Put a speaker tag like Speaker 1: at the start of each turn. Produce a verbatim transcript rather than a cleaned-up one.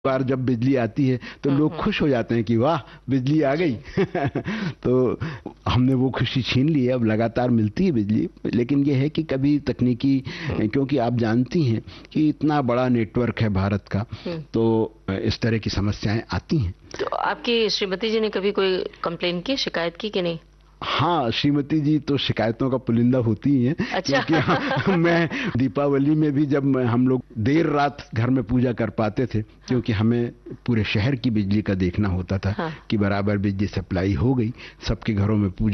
Speaker 1: बार जब बिजली आती है तो लोग खुश हो जाते हैं कि वाह बिजली आ गई। तो हमने वो खुशी छीन ली है, अब लगातार मिलती है बिजली, लेकिन ये है कि कभी तकनीकी, क्योंकि आप जानती हैं कि इतना बड़ा नेटवर्क है भारत का, तो इस तरह की समस्याएं आती हैं।
Speaker 2: तो आपकी श्रीमती जी ने कभी कोई कंप्लेन की, शिकायत की कि नहीं?
Speaker 1: हाँ, श्रीमती जी तो शिकायतों का पुलिंदा होती ही हैं।
Speaker 2: अच्छा।
Speaker 1: क्योंकि हाँ, मैं दीपावली में भी जब हम लोग देर रात घर में पूजा कर पाते थे, क्योंकि हमें पूरे शहर की बिजली का देखना होता था। हाँ। कि बराबर बिजली सप्लाई हो गई, सबके घरों में पूजा